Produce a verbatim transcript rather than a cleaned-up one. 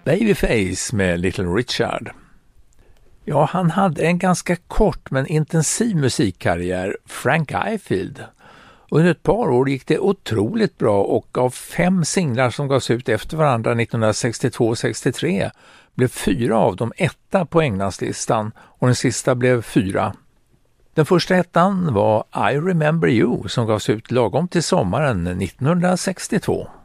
Babyface med Little Richard. Ja, han hade en ganska kort men intensiv musikkarriär, Frank Ifield. Under ett par år gick det otroligt bra och av fem singlar som gavs ut efter varandra nittonhundrasextiotvå sextiotre blev fyra av dem etta på Englandslistan och den sista blev fyra. Den första ettan var I Remember You som gavs ut lagom till sommaren nittonhundrasextiotvå.